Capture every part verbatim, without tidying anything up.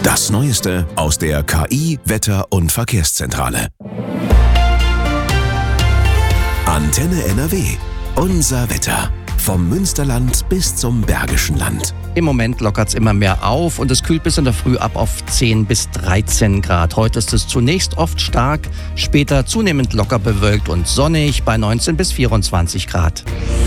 Das Neueste aus der K I-, Wetter- und Verkehrszentrale. Antenne N R W. Unser Wetter. Vom Münsterland bis zum Bergischen Land. Im Moment lockert es immer mehr auf und es kühlt bis in der Früh ab auf zehn bis dreizehn Grad. Heute ist es zunächst oft stark, später zunehmend locker bewölkt und sonnig bei neunzehn bis vierundzwanzig Grad.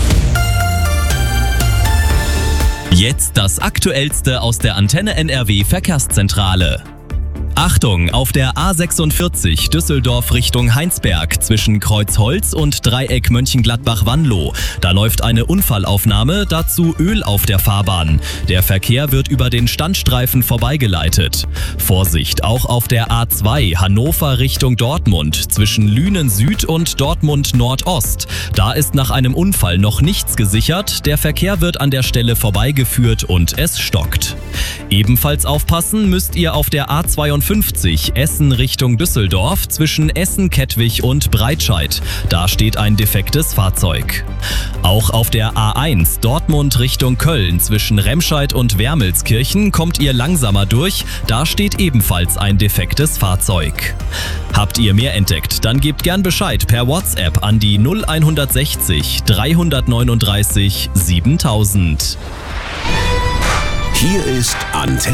Jetzt das Aktuellste aus der Antenne N R W Verkehrszentrale. Achtung, auf der A sechsundvierzig Düsseldorf Richtung Heinsberg zwischen Kreuzholz und Dreieck Mönchengladbach-Wanlo. Da läuft eine Unfallaufnahme, dazu Öl auf der Fahrbahn. Der Verkehr wird über den Standstreifen vorbeigeleitet. Vorsicht, auch auf der A zwei Hannover Richtung Dortmund zwischen Lünen Süd und Dortmund Nordost. Da ist nach einem Unfall noch nichts gesichert. Der Verkehr wird an der Stelle vorbeigeführt und es stockt. Ebenfalls aufpassen müsst ihr auf der A zweiundfünfzig Essen Richtung Düsseldorf zwischen Essen-Kettwig und Breitscheid. Da steht ein defektes Fahrzeug. Auch auf der A eins Dortmund Richtung Köln zwischen Remscheid und Wermelskirchen kommt ihr langsamer durch. Da steht ebenfalls ein defektes Fahrzeug. Habt ihr mehr entdeckt? Dann gebt gern Bescheid per WhatsApp an die null sechs eins drei neun drei siebentausend. Hier ist Antenne